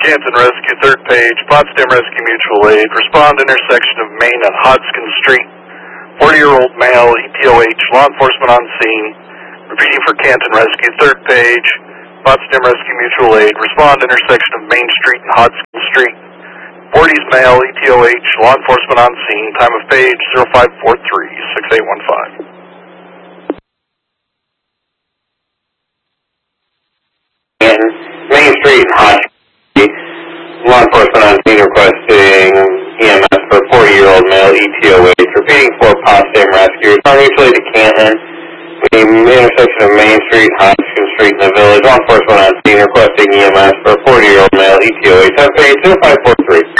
Canton Rescue, third page, Potsdam Rescue Mutual Aid. Respond intersection of Main and Hodgkin Street. 40-year-old male, ETOH, law enforcement on scene. Repeating for Canton Rescue, third page, Potsdam Rescue Mutual Aid. Respond intersection of Main Street and Hodgkin Street. 40s male, ETOH, law enforcement on scene. Time of page 0543-6815. Main Street, Hodgkin, law enforcement on scene requesting EMS for 40-year-old male ETOH, repeating for Potsdam Rescue. Respond mutually to Canton, the intersection of Main Street, Hodgkin Street in the village. Law enforcement on scene requesting EMS for 40-year-old male ETOH. Have page 0543.